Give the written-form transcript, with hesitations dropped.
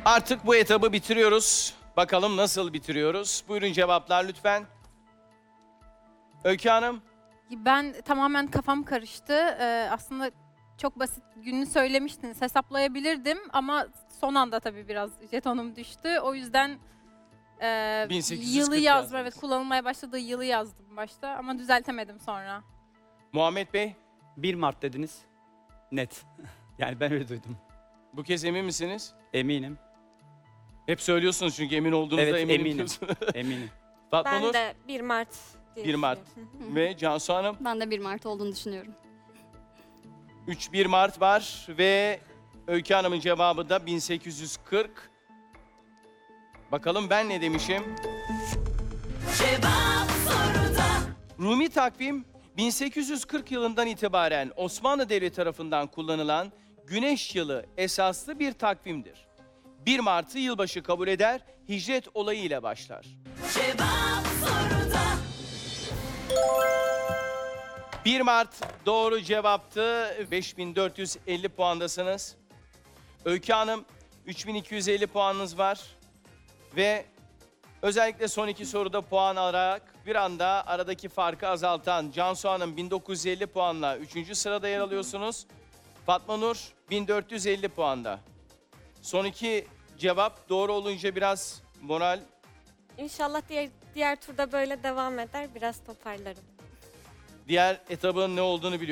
Artık bu etabı bitiriyoruz. Bakalım nasıl bitiriyoruz? Buyurun cevaplar lütfen. Öykü Hanım. Ben tamamen kafam karıştı. Aslında çok basit gününü söylemiştiniz. Hesaplayabilirdim ama son anda tabii biraz jetonum düştü. O yüzden 1840 yılı yazdım. yazdınız. Evet, kullanılmaya başladığı yılı yazdım başta ama düzeltemedim sonra. Muhammed Bey, 1 Mart dediniz. Net. Yani ben öyle duydum. bu kez emin misiniz? Eminim. Hep söylüyorsunuz çünkü emin olduğunuzda Evet, eminim eminim. diyorsunuz. Eminim. Fatma Ben Nur de 1 Mart diye 1 Mart düşünüyorum. ve Cansu Hanım Ben de 1 Mart olduğunu düşünüyorum. 3-1 Mart var ve Öykü Hanım'ın cevabı da 1840. Bakalım ben ne demişim? Rumi takvim 1840 yılından itibaren Osmanlı Devleti tarafından kullanılan Güneş yılı esaslı bir takvimdir. 1 Mart'ı yılbaşı kabul eder, hicret olayı ile başlar. 1 Mart doğru cevaptı. 5450 puandasınız. Öykü Hanım 3250 puanınız var. Ve özellikle son iki soruda puan alarak bir anda aradaki farkı azaltan Cansu Hanım 1950 puanla 3. sırada yer alıyorsunuz. Fatma Nur 1450 puanda. Son iki cevap doğru olunca biraz moral. İnşallah diğer turda böyle devam eder. Biraz toparlarım. Diğer etabın ne olduğunu biliyorum.